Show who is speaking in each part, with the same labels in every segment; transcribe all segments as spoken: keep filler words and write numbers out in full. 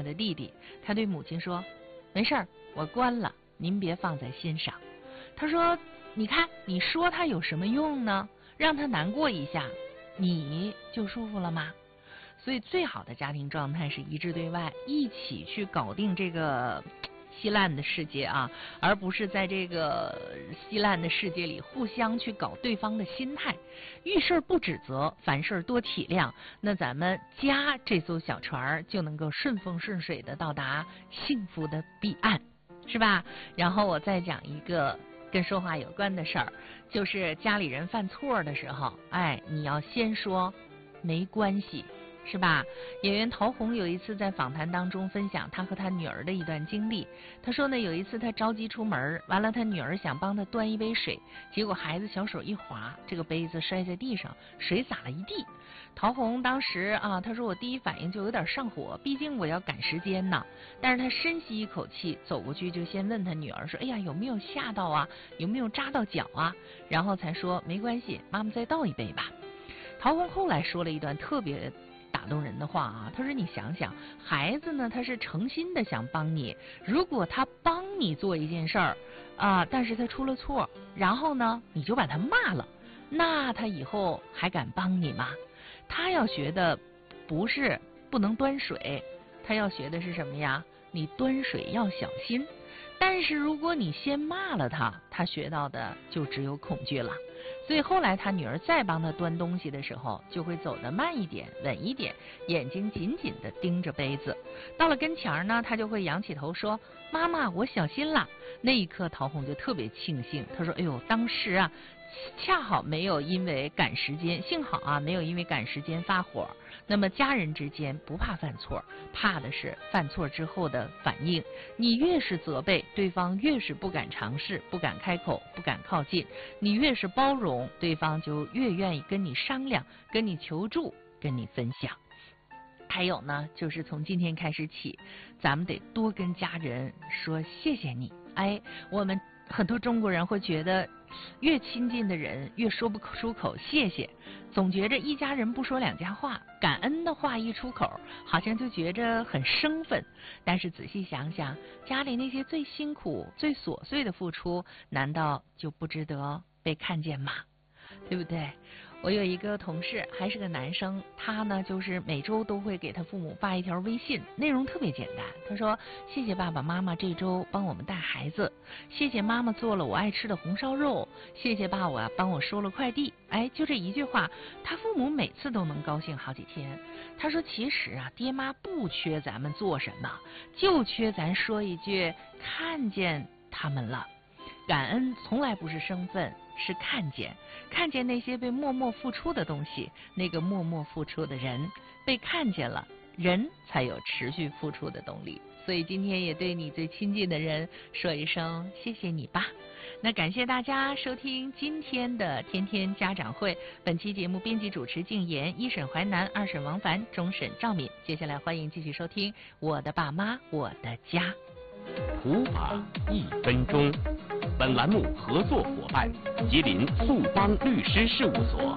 Speaker 1: 他的弟弟，他对母亲说：“没事儿，我关了，您别放在心上。”他说：“你看，你说他有什么用呢？让他难过一下，你就舒服了吗？”所以最好的家庭状态是一致对外，一起去搞定这个稀烂的世界啊，而不是在这个稀烂的世界里互相去搞对方的心态。遇事不指责，凡事多体谅，那咱们家这艘小船就能够顺风顺水的到达幸福的彼岸，是吧？然后我再讲一个跟说话有关的事儿，就是家里人犯错的时候，哎，你要先说没关系，是吧？演员陶虹有一次在访谈当中分享他和他女儿的一段经历。他说呢，有一次他着急出门，完了他女儿想帮他端一杯水，结果孩子小手一滑，这个杯子摔在地上，水洒了一地。陶虹当时啊，他说我第一反应就有点上火，毕竟我要赶时间呢。但是他深吸一口气，走过去就先问他女儿说：“哎呀，有没有吓到啊？有没有扎到脚啊？”然后才说：“没关系，妈妈再倒一杯吧。”陶虹后来说了一段特别打动人的话啊，他说你想想，孩子呢他是诚心的想帮你，如果他帮你做一件事儿啊，但是他出了错，然后呢你就把他骂了，那他以后还敢帮你吗？他要学的不是不能端水，他要学的是什么呀？你端水要小心。但是如果你先骂了他，他学到的就只有恐惧了。所以后来他女儿再帮他端东西的时候，就会走得慢一点，稳一点，眼睛紧紧地盯着杯子。到了跟前呢，他就会仰起头说：“妈妈，我小心了。”那一刻陶虹就特别庆幸，他说：“哎呦，当时啊恰好没有因为赶时间，幸好啊没有因为赶时间发火。那么家人之间不怕犯错，怕的是犯错之后的反应。你越是责备，对方越是不敢尝试，不敢开口，不敢靠近。你越是包容，对方就越愿意跟你商量，跟你求助，跟你分享。还有呢，就是从今天开始起，咱们得多跟家人说谢谢你。哎，我们很多中国人会觉得，越亲近的人越说不出口谢谢，总觉着一家人不说两家话，感恩的话一出口，好像就觉着很生分。但是仔细想想，家里那些最辛苦、最琐碎的付出，难道就不值得被看见吗？对不对？我有一个同事，还是个男生，他呢就是每周都会给他父母发一条微信，内容特别简单。他说：“谢谢爸爸妈妈这周帮我们带孩子，谢谢妈妈做了我爱吃的红烧肉，谢谢爸爸帮我收了快递。”哎，就这一句话，他父母每次都能高兴好几天。他说：“其实啊，爹妈不缺咱们做什么，就缺咱说一句看见他们了。”感恩从来不是生分，是看见，看见那些被默默付出的东西，那个默默付出的人被看见了，人才有持续付出的动力。所以今天也对你最亲近的人说一声谢谢你吧。那感谢大家收听今天的天天家长会，本期节目编辑主持静言，一审淮南，二审王凡，终审赵敏。接下来欢迎继续收听我的爸妈我的家。
Speaker 2: 普法一分钟。本栏目合作伙伴吉林速邦律师事务所。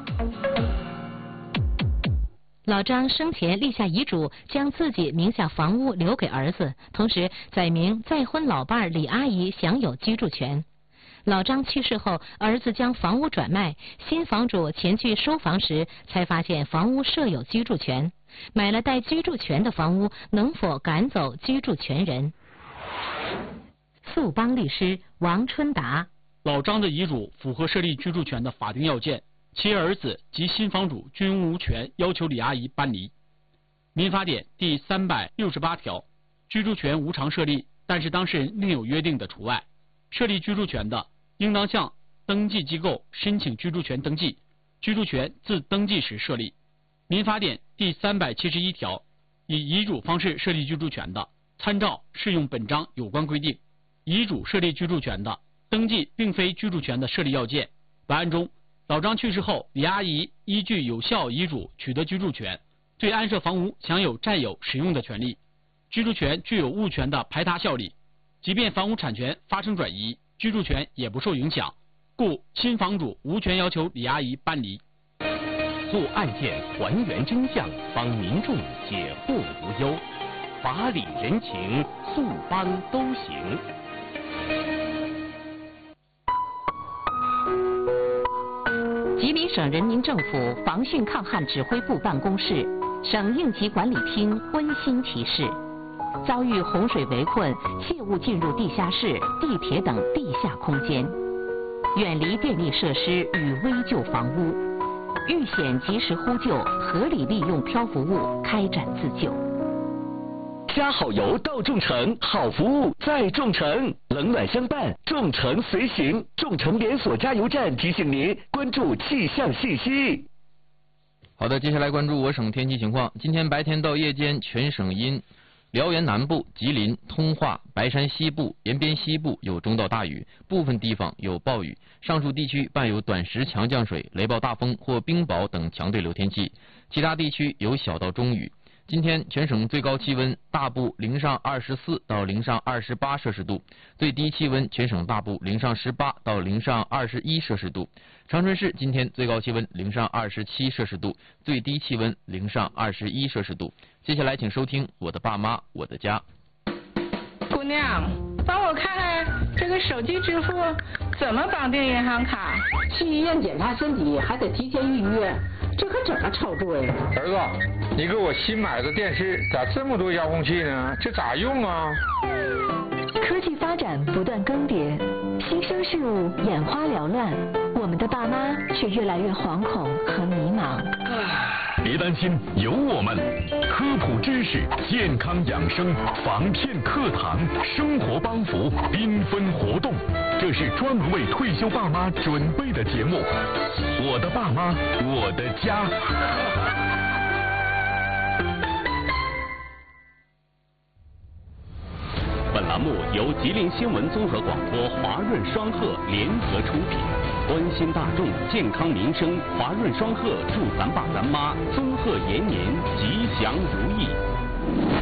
Speaker 3: 老张生前立下遗嘱，将自己名下房屋留给儿子，同时载明再婚老伴李阿姨享有居住权。老张去世后，儿子将房屋转卖，新房主前去收房时，才发现房屋设有居住权。买了带居住权的房屋，能否赶走居住权人？速邦律师王春达：
Speaker 4: 老张的遗嘱符合设立居住权的法定要件，其儿子及新房主均无权要求李阿姨搬离。民法典第三百六十八条，居住权无偿设立，但是当事人另有约定的除外。设立居住权的，应当向登记机构申请居住权登记，居住权自登记时设立。民法典第三百七十一条，以遗嘱方式设立居住权的，参照适用本章有关规定。遗嘱设立居住权的，登记并非居住权的设立要件。本案中，老张去世后，李阿姨依据有效遗嘱取得居住权，对安设房屋享有占有使用的权利。居住权具有物权的排他效力，即便房屋产权发生转移，居住权也不受影响，故新房主无权要求李阿姨搬离。
Speaker 2: 做案件还原真相，帮民众解惑无忧。 法理人情，速帮都行。
Speaker 3: 吉林省人民政府防汛抗旱指挥部办公室、省应急管理厅温馨提示：遭遇洪水围困，切勿进入地下室、地铁等地下空间，远离电力设施与危旧房屋，遇险及时呼救，合理利用漂浮物开展自救。
Speaker 5: 加好油到众诚，好服务在众诚，冷暖相伴，众诚随行。众诚连锁加油站提醒您关注气象信息。
Speaker 6: 好的，接下来关注我省天气情况。今天白天到夜间，全省阴，辽源南部、吉林、通化、白山西部、延边西部有中到大雨，部分地方有暴雨。上述地区伴有短时强降水、雷暴大风或冰雹等强对流天气，其他地区有小到中雨。今天全省最高气温大部零上二十四到零上二十八摄氏度，最低气温全省大部零上十八到零上二十一摄氏度。长春市今天最高气温零上二十七摄氏度，最低气温零上二十一摄氏度。接下来请收听《我的爸妈我的家》。
Speaker 7: 姑娘，帮我看看这个手机支付怎么绑定银行卡？
Speaker 8: 去医院检查身体还得提前预约，这可怎么操作呀？
Speaker 9: 儿子，你给我新买的电视咋这么多遥控器呢？这咋用啊？
Speaker 10: 科技发展不断更迭，新生事物眼花缭乱，我们的爸妈却越来越惶恐和迷茫。
Speaker 11: 别担心，有我们，科普知识、健康养生、防骗课堂、生活帮扶、缤纷活动，这是专门为退休爸妈准备的节目。我的爸妈，我的家。
Speaker 2: 本栏目由吉林新闻综合广播华润双鹤联合出品，关心大众健康民生，华润双鹤祝咱爸咱妈综合延年，吉祥如意。